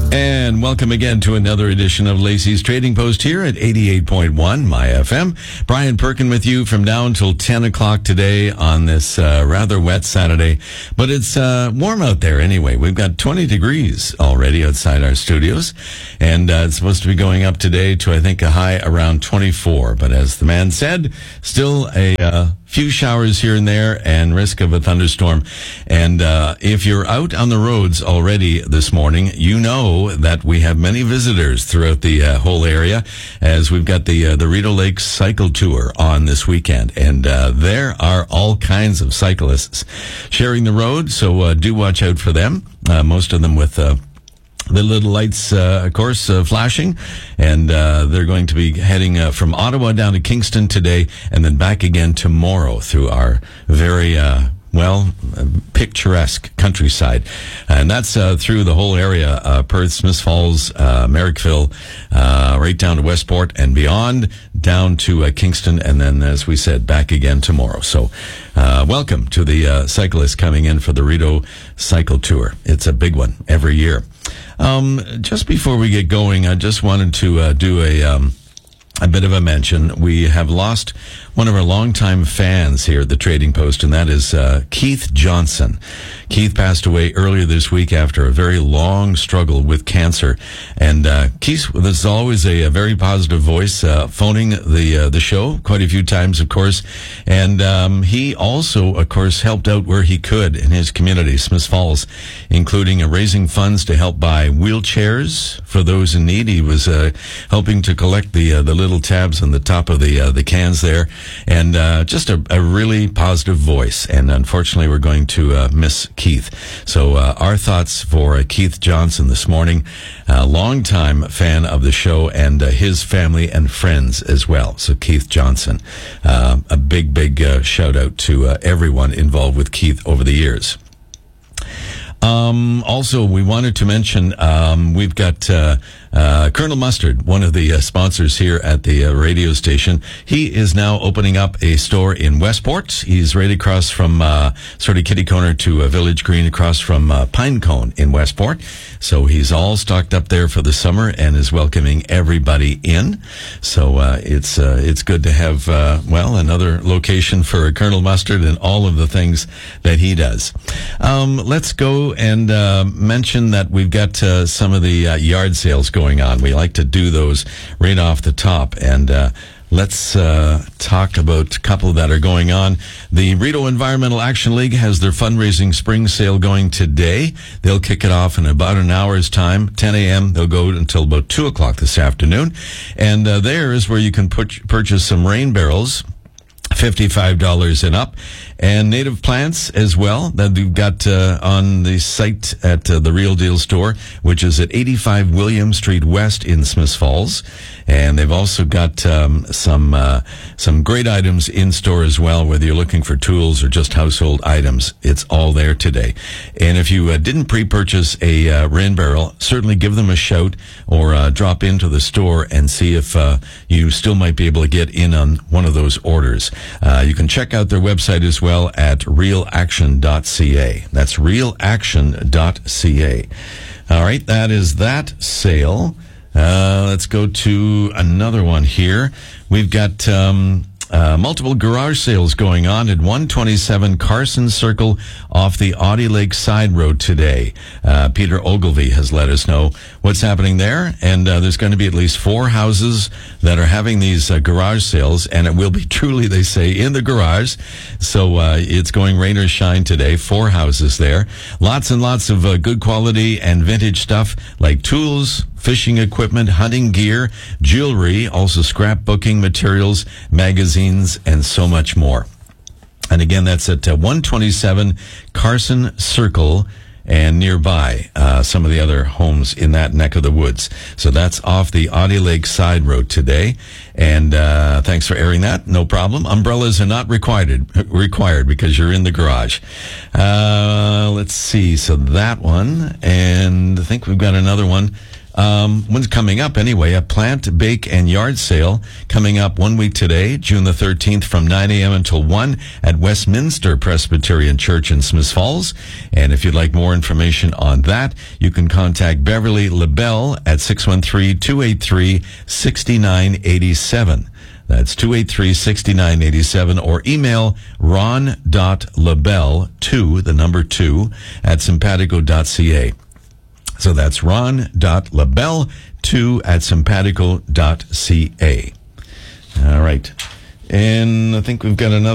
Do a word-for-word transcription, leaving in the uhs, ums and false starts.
And welcome again to another edition of Lacey's Trading Post here at eighty-eight point one My F M. Brian Perkin with you from now until ten o'clock today on this uh, rather wet Saturday. But it's uh, warm out there anyway. We've got twenty degrees already outside our studios. And uh, it's supposed to be going up today to, I think, a high around twenty-four. But as the man said, still a uh, few showers here and there and risk of a thunderstorm. And uh, if you're out on the roads already this morning, you know that we have many visitors throughout the uh, whole area, as we've got the uh, the Rideau Lakes Cycle Tour on this weekend, and uh, there are all kinds of cyclists sharing the road, so uh, do watch out for them. Uh, most of them with uh, the little lights, uh, of course, uh, flashing, and uh, they're going to be heading uh, from Ottawa down to Kingston today, and then back again tomorrow through our very uh, well, picturesque countryside. And that's uh, through the whole area, uh, Perth, Smiths Falls, uh, Merrickville, uh, right down to Westport and beyond, down to uh, Kingston, and then, as we said, back again tomorrow. So uh, welcome to the uh, cyclists coming in for the Rideau Cycle Tour. It's a big one every year. Um, just before we get going, I just wanted to uh, do a... Um, A bit of a mention. We have lost one of our longtime fans here at the Trading Post, and that is uh, Keith Johnson. Keith passed away earlier this week after a very long struggle with cancer. And uh, Keith, there's always a, a very positive voice, uh, phoning the uh, the show quite a few times, of course. And um, he also, of course, helped out where he could in his community, Smiths Falls, including uh, raising funds to help buy wheelchairs for those in need. He was uh, helping to collect the uh, the little tabs on the top of the uh, the cans there, and uh, just a, a really positive voice. And unfortunately, we're going to uh, miss Keith. So uh, our thoughts for uh, Keith Johnson this morning, a longtime fan of the show, and uh, his family and friends as well. So Keith Johnson, uh, a big, big uh, shout out to uh, everyone involved with Keith over the years. Um, also, we wanted to mention, um, we've got, uh, uh, Colonel Mustard, one of the uh, sponsors here at the uh, radio station. He is now opening up a store in Westport. He's right across from, uh, sort of kitty corner to uh, Village Green, across from, uh, Pinecone in Westport. So he's all stocked up there for the summer and is welcoming everybody in. So, uh, it's, uh, it's good to have, uh, well, another location for Colonel Mustard and all of the things that he does. Um, let's go and uh, mention that we've got uh, some of the uh, yard sales going on. We like to do those right off the top, and uh, let's uh, talk about a couple that are going on. The Rideau Environmental Action League has their fundraising spring sale going today. They'll kick it off in about an hour's time, ten a.m. They'll go until about two o'clock this afternoon, and uh, there is where you can put, purchase some rain barrels, fifty-five dollars and up, and native plants as well that we've got uh, on the site at uh, the Real Deal store, which is at eighty-five William Street West in Smiths Falls. And they've also got um, some uh, some great items in store as well, whether you're looking for tools or just household items. It's all there today. And if you uh, didn't pre-purchase a uh, rain barrel, certainly give them a shout or uh, drop into the store and see if uh, you still might be able to get in on one of those orders. Uh, you can check out their website as well at real action dot c a. That's real action dot c a. All right, that is that sale. Uh, let's go to another one here. We've got um, uh, multiple garage sales going on at one twenty-seven Carson Circle off the Audie Lake Side Road today. Uh, Peter Ogilvie has let us know what's happening there, and uh, there's going to be at least four houses that are having these uh, garage sales, and it will be truly, they say, in the garage. So uh, it's going rain or shine today. Four houses there. Lots and lots of uh, good quality and vintage stuff like tools, fishing equipment, hunting gear, jewelry, also scrapbooking materials, magazines, and so much more. And again, that's at uh, one twenty-seven Carson Circle and nearby uh, some of the other homes in that neck of the woods. So that's off the Audie Lake Side Road today. And uh, thanks for airing that. No problem. Umbrellas are not required required because you're in the garage. Uh, let's see. So that one, and I think we've got another one. Um, when's coming up anyway? A plant, bake, and yard sale coming up one week today, June the thirteenth, from nine a.m. until one at Westminster Presbyterian Church in Smiths Falls. And if you'd like more information on that, you can contact Beverly LaBelle at six one three, two eight three, six nine eight seven. That's two eight three, six nine eight seven, or email ron.labelle two, the number two, at simpatico dot c a. So that's ron.labelle two at simpatico dot c a. All right. And I think we've got another